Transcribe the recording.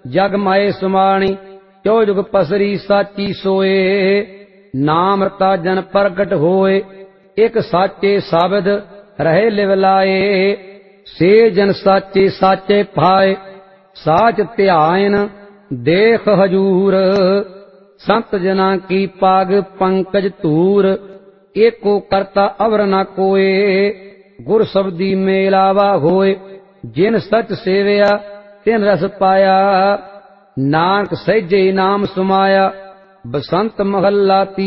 जग माए सुमाणी चौ जुग पसरी साची सोए। नाम रता जन प्रगट होए एक साचे साबिद रहे लिवलाए। से जन साचे साचे पाए साच ध्यान देख हजूर। संत जना की पाग पंकज तूर एको करता अवर न कोए। गुर शब्दी मेलावा होए जिन सच सेवया तिन रस पाया। नानक सहजे नाम सुमाया बसंत महला